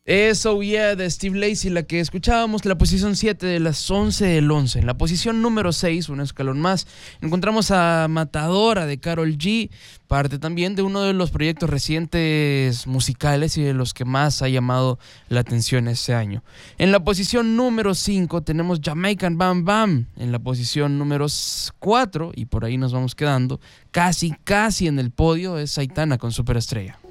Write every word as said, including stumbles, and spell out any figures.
Eso, yeah, de Steve Lacy, la que escuchábamos, la posición siete de las once del once. En la posición número seis, un escalón más, encontramos a Matadora de Karol G, parte también de uno de los proyectos recientes musicales y de los que más ha llamado la atención este año. En la posición número cinco tenemos Jamaican Bam Bam. En la posición número cuatro, y por ahí nos vamos quedando, casi, casi en el podio, es Aitana con Superestrella.